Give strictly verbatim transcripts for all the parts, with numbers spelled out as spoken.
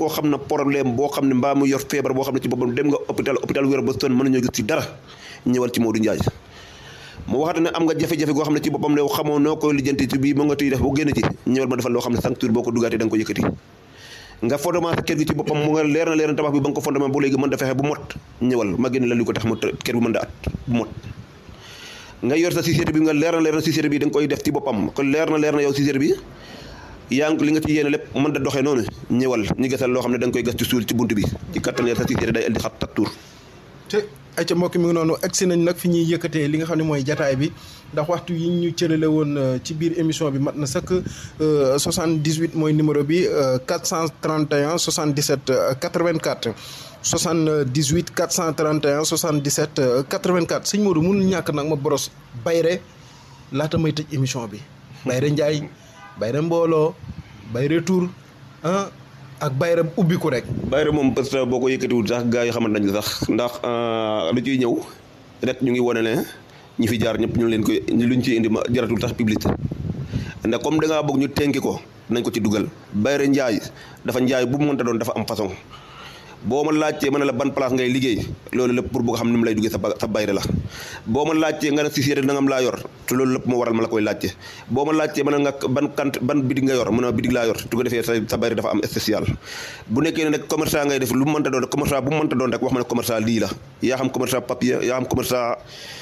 koo xam ne problème boo xam ne mbaa mu yor feebar boo xam ne ci boppam dem nga hôpital hôpital wér ba sonn mën nañoo gis ci dara ñëwal ci Modou Ndiaye mu waxate ne am nga jafe-jafe goo xam ne ci boppam lew xamoo noo koy lijjanti ci bii moo nga tuy def boo génn ci ñëwal ma defal loo xam ne cinq jours boo ko dugaatee da nga ko yëkkati nga fondement sa kër gi ci boppam mu nga leer na leer na tabax bi ba nga ko fondement bu léegi mën da fexe bu mot ñëwal ma génn la li ko tax mu kër bi mën da at bu mot nga yor sa société bi nga leer na leer na société bi da nga koy def ci boppam kon leer na leer na yow société bi yaa ngi li nga ci yéene lépp mën da doxee noonu ñëwal ñu gasal loo xam ne da nga koy gas ci suul ci bunt bi ci kattan sa société day indi xat tak tuur te ay ca mbokk mi ngi noonu agsi nañ nag fi ñuy yëkkatee li nga xam ne mooy jataay bi ndax waxtu yi ñu cërale woon ci biir émission bi mat na sëkk soixante-dix-huit mooy numéro bi quatre cent trente et un soixante-dix-sept quatre-vingt-quatre soixante-dix-huit quatre cent trente et un soixante-dix-sept quatre-vingt-quatre sëñ Modou mënul ñàkk nag ma boros Bayre laata may tëj émission bi Bayre Ndiaye Bayre Mbooloo Bayre Tour ah ak Bayre ubbiku rek. Bayre moom parce que boo ko yëkkatiwul sax gars yi xamante nañ sax ndax lu ciy ñëw rek ñu ngi wane ne ñi fi jaar ñëpp ñu leen koy luñ ciy indi ma jaratul tax publicité ndax comme da ngaa bëgg ñu tenki ko nañ ko ci dugal. Bayre Ndiaye dafa Ndiaye bu mu mënta doon dafa am façon boo ma laajtee ma ne la ban place ngay liggéey loolu lépp pour bëgg xam ni mu lay duggee sa sa bayre la boo ma laajtee nga ne société nangam laa yor te loolu lépp moo waral ma la koy laajte boo ma laajtee ma ne nga ban kant ban bidig nga yor mu ne bidig laa yor tu ko defee sa sa bayre dafa am spécial bu nekkee ne nag commerçant ngay def lu mu mënta doon commerçant bu mu mënta doon rek wax ma ne commerçant lii la yaa xam commerçant papier yaa xam commerçant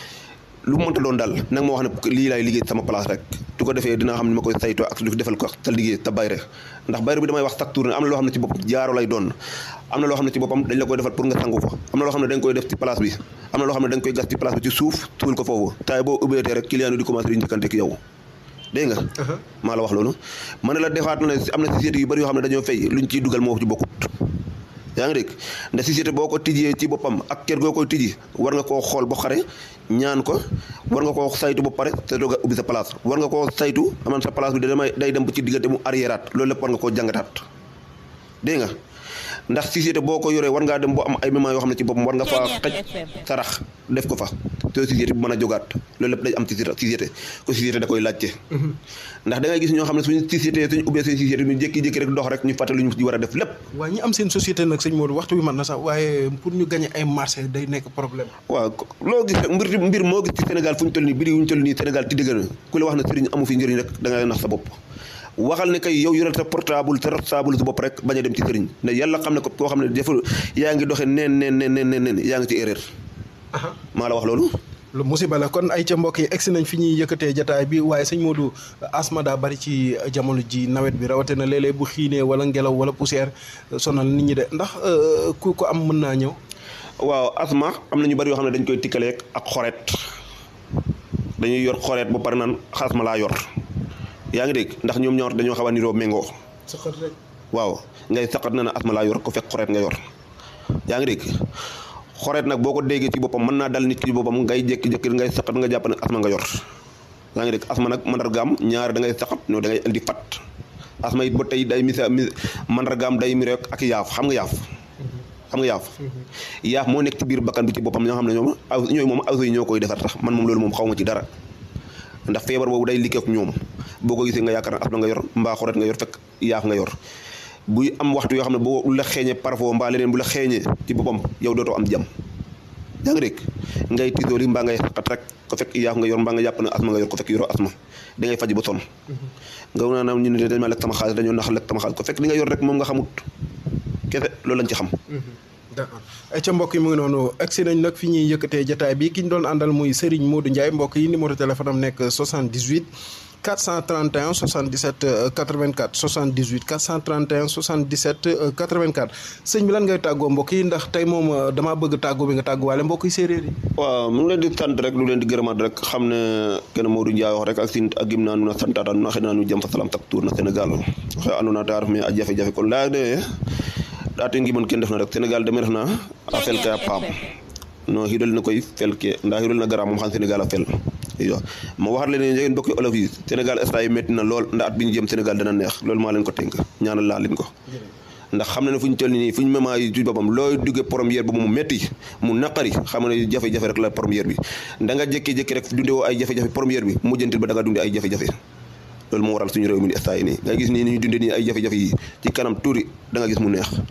lu mu mënta doon daal nag ma wax ne lii laay liggéey sama place rek tu ko defee dinaa xam ne ma koy saytoo ak lu defal ko sa liggéey sa bayre ndax bayre bi damay wax chaque tour ne am na loo xam ne ci boppam jaaro lay doon am na loo xam ne ci boppam dañ la koy defal pour nga sangu ko am na loo xam ne dañ koy def ci place bi am na loo xam ne dañ koy gas ci place bi ci suuf tuul ko foofu taay boo ubbeetee rek client yi di commencé di njëkkante ak yow dégg nga maa la wax loolu ma ne la defaat na ne am na société yu bëri yoo xam ne dañoo fay luñ ciy dugal moo ci bokkut yaa ngi dégg ndax société boo ko tijjee ci boppam ak kër goo koy tijji war nga koo xool ba xare ñaan ko war nga koo saytu ba pare te doog a ubbi sa place war nga koo saytu aman sa place bi damay day dem ba ci diggante mu arriéraat loolu lépp war nga koo jàngataat dégg nga ndax société boo ko yoree war ngaa dem boo am ay moments yoo xam ne ci boppam war nga faa xaj sarax def ko fa te société bi mën a jógaat loolu lépp day am ci société ko société da koy laajte ndax da ngay gis ñoo xam ne suñu société suñu ubbee seen société ñu jékki-jékki rek dox rek ñu fàtte lu ñu ci war a def lépp waaw ñi am seen société nag sëñ Modou waxtu bi mën na sax waaye pour ñu gagner ay marché day nekk problème waaw loo gis rek mbir mbir moo gis ci Sénégal fu ñu toll nii biri yu ñu toll nii Sénégal ti dëgg na ku la wax ne sëriñ amu fi njëriñ rek da ngay nax sa bopp waxal ne kay yow yoreel sa portable sa portable sa bopp rek bañ a dem ci sëriñ ne yàlla xam ne ko koo xam ne deful yaa ngi doxee neen neen neen neen neen yaa ngi ci erreur maa la wax loolu lu musiba la kon ay ca mbokk yi egsi nañ fi ñuy yëkkatee jataay bi waaye sëñ Modou asma daa bari ci jamono ji nawet bi rawate na léeg-léeg bu xiinee wala ngelaw wala poussière sonal nit ñi de ndax ku ko am mën naa ñëw waaw asma am na ñu bari yoo xam ne dañ koy tikkaleeg ak xoreet dañuy yor xoreet ba pare naan asma laa yor yaa ngi dégg ndax ñoom ñaar dañoo xaw a niroo méngoo saqat rek waaw ngay saqat na na asma laa yor ko fekk xoreet nga yor yaa ngi dégg xoreet nag boo ko déggee ci boppam mën naa dal nit ki ci boppam ngay jékki-jékki ngay saqat nga jàpp ne asma nga yor yaa ngi dégg asma nag mandargaam ñaar da ngay saqat no da ngay indi fat asma it ba tey day misa mi mandargaam day mi rek ak yaaf xam nga yaaf xam nga yaaf yaaf moo nekk ci biir bakkan bi ci boppam ñoo xam ne ñoom aw ñooyu moom aw yi ñoo koy defar tax man moom loolu moom xaw ma ci dara ndax feebar boobu day liggéey ak ñoom boo ko gisee nga yaakaar ne asma nga yor mbaa xoreet nga yor fekk yaaf nga yor buy am waxtu yoo xam ne boo la xeeñee parfois mbaa leneen bu la xeeñee ci boppam yow dootoo am jàmm yaa ngi dégg ngay tiitooli mbaa ngay xat rek ko fekk yaaf nga yor mbaa nga jàpp ne asma nga yor ko fekk yoroo asma da ngay faj ba sonn nga naa naam ñu ne dañ ma lekk sama xaalis dañoo nax lekk sama xaalis ko fekk li nga yor rek moom nga xamut kese loolu lañ ci xam d'accord ay ca mbokk yi mu ngi noonu agsi nañ nag fi ñuy yëkkatee jataay bi ki ñu doon àndal muy Serigne Modou Ndiaye mbokk yi numéro téléphone am nekk soixante-dix-huit quatre cent trente et un soixante-dix-sept quatre-vingt-quatre soixante-dix-huit quatre cent trente et un soixante-dix-sept quatre-vingt-quatre sëñ bi lan ngay tàggoo mbokk yi ndax tey moom damaa bëgg tàggoo bi nga tàgguwaale mbokk yi séeréer yi waaw mu ngi leen di sant rek lu leen di gërëmaat rek xam ne kenn Modou Ndiaye wax rek ak sin ak gim naa nu na santaata nu na xëy naa nu jëm fa salam tak tour na Sénégal waxe andoona ta ref me a jafe-jafe kon laya de ate ngi mën kenn def na rek Sénégal deme ref na a fel ke a paam no xidol na koy fel ke ndaa xidol na gara moom xam Sénégal a fel iyo ma waxat leen ne ngeen bokki olof yi Sénégal instant yi métti na lool ndax at bi ñu jëm Sénégal dana neex loolu maa leen ko tënk ñaanal laa leen ko ndax xam na ne fu ñu toll nii fu ñu mema yi ci boppam looy duggee première ba mu métti mu naqari xam ne jafe-jafe rek la première bi da nga jékki-jékki rek dunde woo ay jafe-jafe première bi mujjantil ba da nga dunde ay jafe-jafe loolu moo waral suñu réew mi ni instant yi nii nga gis nii ni ñu dunde nii ay jafe-jafe yi ci kanam tuuri da nga gis mu neex